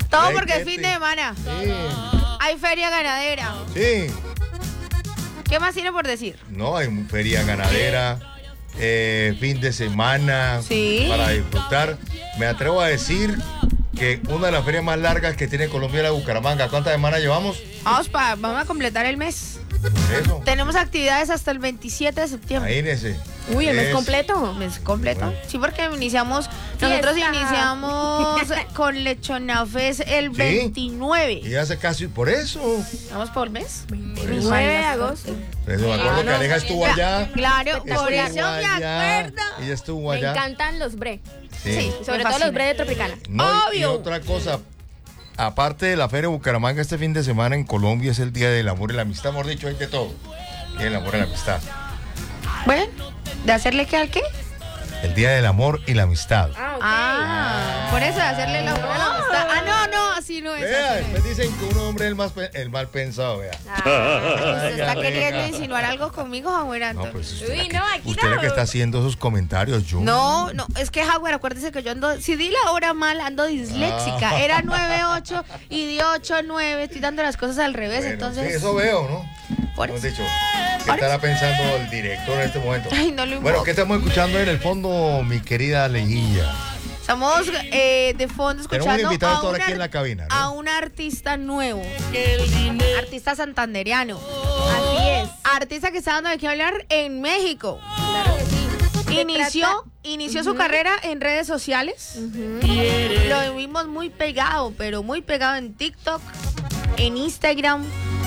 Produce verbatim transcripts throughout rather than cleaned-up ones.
Todo porque es fin de semana. Sí. Hay feria ganadera. Sí. ¿Qué más tiene por decir? No, hay feria ganadera, eh, fin de semana Sí. para disfrutar. Me atrevo a decir que una de las ferias más largas que tiene Colombia es la Bucaramanga. ¿Cuántas semanas llevamos? Vamos, pa, vamos a completar el mes. Eso. Tenemos actividades hasta el veintisiete de septiembre. Imagínense. Uy, el mes Es- completo. Mes completo. Bueno. Sí, porque iniciamos, nosotros Fiesta. iniciamos con Lechonafes el Sí. veintinueve. Y hace casi por eso. ¿Vamos por el mes? veintinueve de agosto. Pero me acuerdo que Aleja estuvo allá. Claro, por Estuvo eso me allá, acuerdo. Ella estuvo Me allá. encantan los bre. Sí. Sobre Me todo fascina. los bre de Tropicana. No, y- y Obvio. otra cosa, aparte de la Feria de Bucaramanga, este fin de semana en Colombia es el Día del Amor y la Amistad, hemos dicho, hay de todo. Día del Amor y la Amistad. Bueno, ¿de hacerle qué al qué? El Día del Amor y la Amistad. Ah, ok. Ah, por eso de hacerle la buena amistad. Ah, no, no, así no es. Vea, así no después dicen que un hombre es el, más pe- el mal pensado, vea. Ah. es. ¿Usted está Ya, queriendo venga. insinuar algo conmigo, Jaguar No, pues usted, Uy, la que, no, aquí usted no. la que está haciendo esos comentarios, yo. No, no, es que Jaguar, acuérdese que yo ando, si di la hora mal, ando disléxica. Ah. Era nueve ocho y di ocho nueve, estoy dando las cosas al revés, Bueno, entonces. sí, eso veo, ¿no? Por Hemos eso. dicho, ¿qué Por estará pensando el director en este momento? Ay, no lo Bueno, invoco. ¿qué estamos escuchando en el fondo, mi querida Alejilla? Estamos eh, de fondo Tenemos un escuchando invitado a, ahora un aquí ar- en la cabina, ¿no? a un artista nuevo, artista santanderiano, Así es. artista que está dando de qué hablar en México. Claro que sí. Se Inició, trata- inició su Ujú. carrera en redes sociales. Ujú. Lo vimos muy pegado, pero muy pegado en TikTok, en Instagram.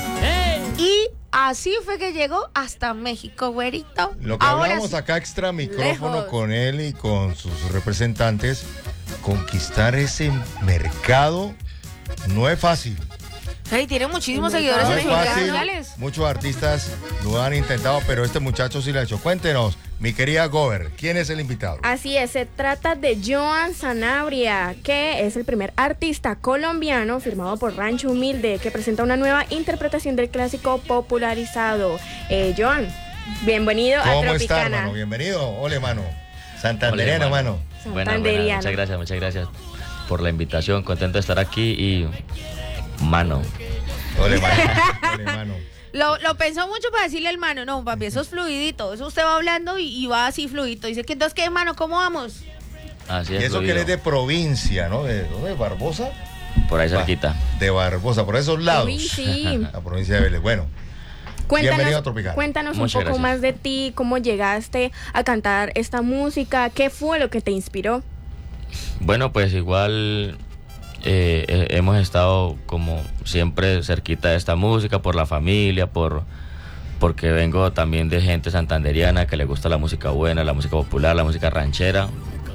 Y así fue que llegó hasta México, güerito. Lo que Ahora hablamos sí. acá extra micrófono Lejos. con él y con sus representantes, conquistar ese mercado no es fácil. Ay, tiene muchísimos Muy seguidores No en es redes fácil. sociales. Muchos artistas lo han intentado, pero este muchacho sí lo ha hecho. Cuéntenos, mi querida Gober, ¿quién es el invitado? Así es, se trata de Joan Sanabria, que es el primer artista colombiano firmado por Rancho Humilde, que presenta una nueva interpretación del clásico popularizado. Eh, Joan, bienvenido a ¿Cómo está, Tropicana. hermano? Bienvenido. Ole, mano. Santandereano, Hola, hermano. Buena, buena. Santanderiano. Muchas gracias, muchas gracias por la invitación. Contento de estar aquí y mano. Ole, mano. Ole, mano. Lo, lo pensó mucho para decirle al mano, no, papi, eso es fluidito, eso usted va hablando y, y va así fluidito. Dice que entonces, ¿qué, mano? ¿Cómo vamos? Así Y es. eso que fluido. eres de provincia, ¿no? ¿De dónde? ¿Barbosa? Por ahí Va, cerquita. De Barbosa, por esos lados. Uy, sí. La provincia de Vélez. Bueno, Cuéntanos, Bienvenido a Tropicana. cuéntanos un Muchas poco gracias. más de ti, cómo llegaste a cantar esta música, qué fue lo que te inspiró. Bueno, pues igual eh, eh, hemos estado como siempre cerquita de esta música por la familia, por porque vengo también de gente santanderiana que le gusta la música buena, la música popular, la música ranchera.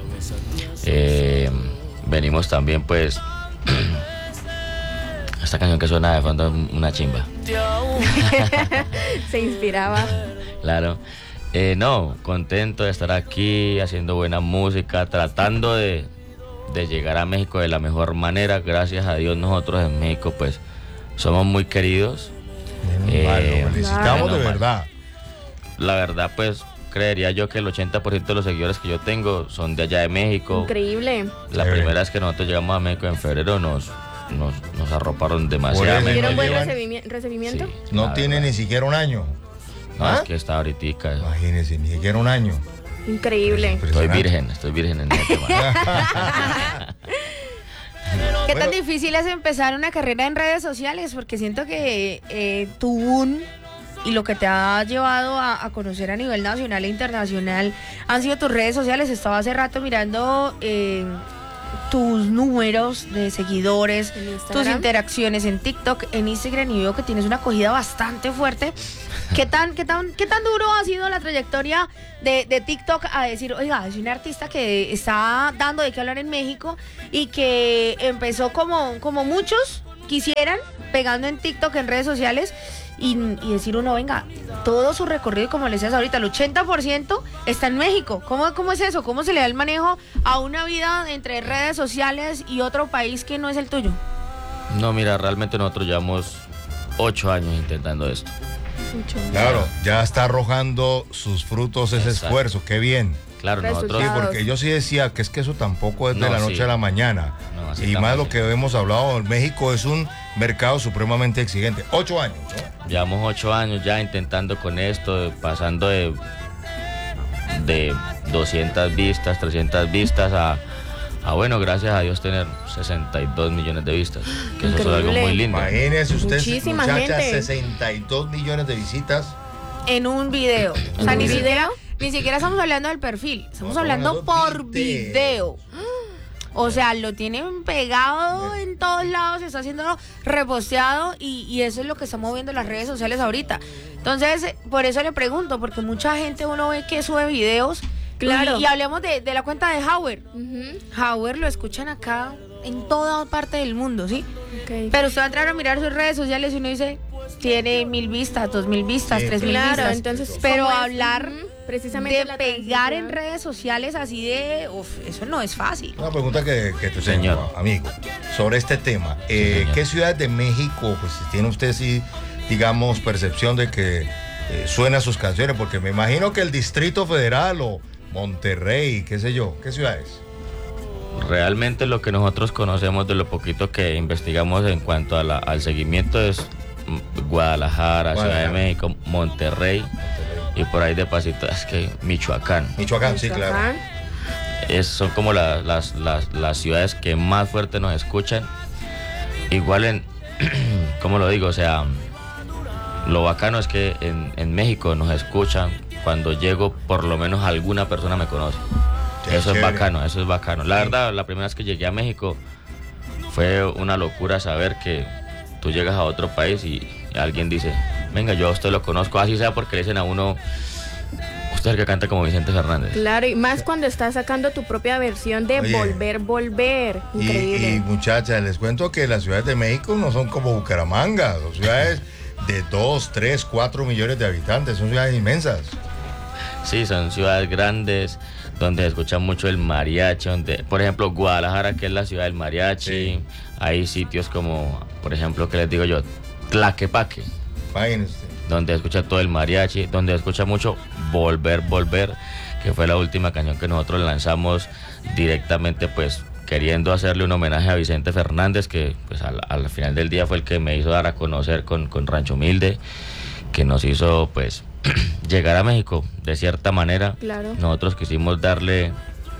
Eh, venimos también pues esta canción que suena de fondo es una chimba. Se inspiraba. Claro. Eh, no, contento de estar aquí haciendo buena música, tratando de, de llegar a México de la mejor manera. Gracias a Dios nosotros en México pues somos muy queridos. menos mal, Eh, lo felicitamos menos de mal. verdad. La verdad pues creería yo que el ochenta por ciento de los seguidores que yo tengo son de allá de México. Increíble. La Chévere. primera vez que nosotros llegamos a México en febrero nos, nos, nos arroparon demasiado. Por eso ¿Tuvieron no buen llevan- recibimi- recibimiento? Sí, No la tiene verdad. ni siquiera un año. No, ¿Ah? es que está ahorita. Imagínense, ni siquiera un año. Increíble. Estoy Impresionante. virgen, estoy virgen en este tema. ¿Qué Bueno. tan difícil es empezar una carrera en redes sociales? Porque siento que eh, tu boom y lo que te ha llevado a, a conocer a nivel nacional e internacional han sido tus redes sociales. Estaba hace rato mirando eh, tus números de seguidores, ¿En tus Instagram? interacciones en TikTok, en Instagram, y veo que tienes una acogida bastante fuerte. ¿Qué tan, qué tan, qué tan duro ha sido la trayectoria de, de TikTok a decir, oiga, es un artista que está dando de qué hablar en México y que empezó como, como muchos quisieran, pegando en TikTok, en redes sociales, y, y decir uno, venga, todo su recorrido, como le decías ahorita, el ochenta por ciento está en México? ¿Cómo, ¿Cómo es eso? ¿Cómo se le da el manejo a una vida entre redes sociales y otro país que no es el tuyo? No, mira, realmente nosotros llevamos ocho años intentando esto. Mucho. Claro, ya está arrojando sus frutos ese Exacto. esfuerzo. Qué bien. Claro, nosotros... Sí, resultados. porque yo sí decía que es que eso tampoco es de No, la sí. noche a la mañana. No, así y tan más fácil. lo que hemos hablado, México es un mercado supremamente exigente. Ocho años, ¿no? Llevamos ocho años ya intentando con esto, pasando de, de doscientas vistas, trescientas vistas a, a, bueno, gracias a Dios tener sesenta y dos millones de vistas, que eso es algo Increíble. muy lindo. Imagínense ustedes, Muchísima muchachas, gente. sesenta y dos millones de visitas. En un video. O sea, un ni video. siquiera, ni siquiera estamos hablando del perfil. Estamos No, hablando estamos por hablando video. video. O sea, lo tienen pegado en todos lados, está siendo reposteado y, y eso es lo que está moviendo las redes sociales ahorita. Entonces, por eso le pregunto, porque mucha gente uno ve que sube videos. Claro. Y, y hablemos de, de la cuenta de Howard. Ujú, Howard lo escuchan acá en toda parte del mundo, ¿sí? ok. Pero usted va a entrar a mirar sus redes sociales y uno dice, tiene mil vistas, dos mil vistas, Sí, tres mil Claro, vistas. entonces... Pero ¿cómo es? hablar Ujú, precisamente de la pegar en transición. redes sociales así de, uf, eso no es fácil. Una pregunta que, que te Señor. tengo, amigo, sobre este tema. Eh, señor. ¿Qué ciudades de México, pues tiene usted sí, digamos, percepción de que eh, suena sus canciones? Porque me imagino que el Distrito Federal o Monterrey, qué sé yo, ¿qué ciudades? Realmente lo que nosotros conocemos de lo poquito que investigamos en cuanto a la- al seguimiento es mm, Guadalajara, Ciudad de Guadalajara. México, Monterrey y por ahí de pasito es que Michoacán. Michoacán, sí, claro. Michoacán. Es, son como la- las, las, las ciudades que más fuerte nos escuchan. Igual en, ¿cómo lo digo? O sea, lo bacano es que en, en México nos escuchan. Cuando llego, por lo menos alguna persona me conoce. Qué Eso es chévere. bacano, eso es bacano. La verdad, la primera vez que llegué a México fue una locura saber que tú llegas a otro país y, y alguien dice, venga, yo a usted lo conozco, así sea porque le dicen a uno, usted es el que canta como Vicente Fernández. Claro, y más cuando estás sacando tu propia versión de Oye. Volver, Volver. Y, Increíble. y, muchachas, les cuento que las ciudades de México no son como Bucaramanga, son ciudades de dos, tres, cuatro millones de habitantes, son ciudades inmensas. Sí, son ciudades grandes donde se escucha mucho el mariachi, donde, por ejemplo, Guadalajara, que es la ciudad del mariachi, Sí. hay sitios como, por ejemplo, que les digo yo, Tlaquepaque, Imagínense usted. donde se escucha todo el mariachi, donde se escucha mucho Volver, Volver, que fue la última canción que nosotros lanzamos directamente, pues queriendo hacerle un homenaje a Vicente Fernández, que pues al, al final del día fue el que me hizo dar a conocer con, con Rancho Humilde, que nos hizo pues llegar a México de cierta manera. Claro. Nosotros quisimos darle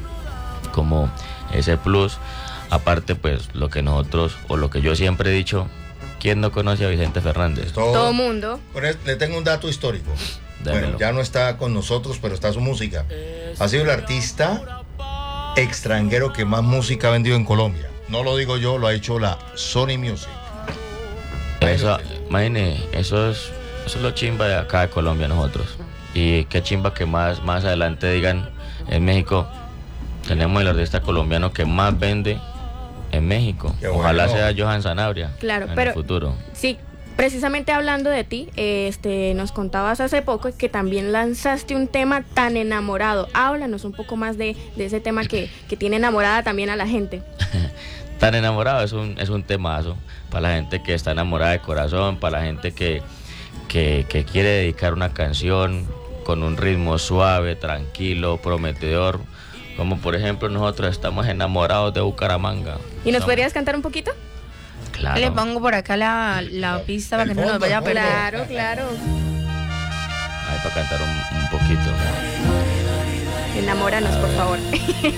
como ese plus, aparte pues lo que nosotros, o lo que yo siempre he dicho, ¿quién no conoce a Vicente Fernández? Todo, Todo mundo. Con esto, le tengo un dato histórico. Démelo. Bueno, ya no está con nosotros, pero está su música. Ha sido el artista extranjero que más música ha vendido en Colombia. No lo digo yo, lo ha hecho la Sony Music. Eso, imagine, eso es, eso es lo chimba de acá de Colombia nosotros. Y qué chimba que más, más adelante digan en México, tenemos el artista colombiano que más vende en México. Qué Ojalá bueno. sea Johan Sanabria Claro, en pero- el futuro. Sí, precisamente hablando de ti, este, nos contabas hace poco que también lanzaste un tema tan enamorado. Háblanos un poco más de, de ese tema que, que tiene enamorada también a la gente. Tan enamorado es un, es un temazo para la gente que está enamorada de corazón, para la gente que, que, que quiere dedicar una canción con un ritmo suave, tranquilo, prometedor. Como por ejemplo nosotros estamos enamorados de Bucaramanga. ¿Y nos Somos- podrías cantar un poquito? Claro. Le pongo por acá la, la pista para El que no nos fondo, vaya a el perder. Claro, claro. Ahí para cantar un, un poquito. Enamóranos, por favor.